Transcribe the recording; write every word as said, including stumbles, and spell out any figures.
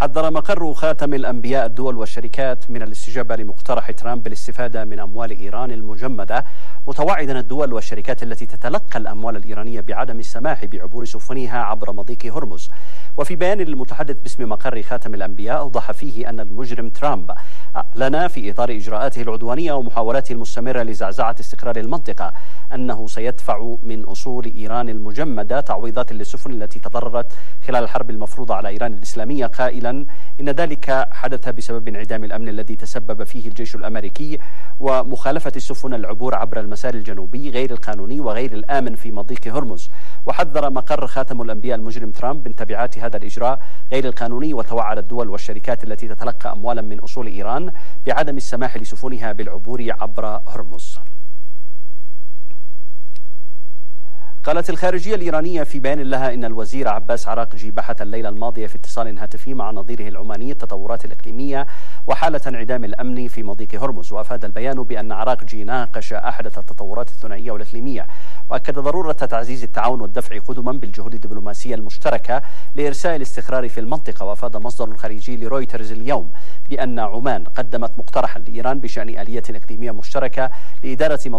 حذر مقر خاتم الأنبياء الدول والشركات من الاستجابة لمقترح ترامب بالاستفادة من أموال إيران المجمدة، متوعدا الدول والشركات التي تتلقى الأموال الإيرانية بعدم السماح بعبور سفنها عبر مضيق هرمز. وفي بيان للمتحدث باسم مقر خاتم الأنبياء أوضح فيه أن المجرم ترامب أعلن في إطار إجراءاته العدوانية ومحاولاته المستمرة لزعزعة استقرار المنطقة أنه سيدفع من أصول إيران المجمدة تعويضات للسفن التي تضررت خلال الحرب المفروضة على إيران الإسلامية، قائلا إن ذلك حدث بسبب انعدام الأمن الذي تسبب فيه الجيش الأمريكي ومخالفة السفن العبور عبر المسار الجنوبي غير القانوني وغير الآمن في مضيق هرمز. وحذر مقر خاتم الأنبياء المجرم ترامب من تبعات هذا الإجراء غير القانوني، وتوعد الدول والشركات التي تتلقى أموالا من أصول إيران بعدم السماح لسفنها بالعبور عبر هرمز. قالت الخارجية الإيرانية في بيان لها إن الوزير عباس عراقجي بحث الليلة الماضية في اتصال هاتفي مع نظيره العماني التطورات الإقليمية وحالة انعدام الأمن في مضيق هرمز. وأفاد البيان بأن عراقجي ناقش أحدث التطورات الثنائية والإقليمية، وأكد ضرورة تعزيز التعاون والدفع قدما بالجهود الدبلوماسية المشتركة لإرساء الاستقرار في المنطقة. وأفاد مصدر خارجي لرويترز اليوم بأن عمان قدمت مقترحا لإيران بشأن آلية إقليمية مشتركة لإدارة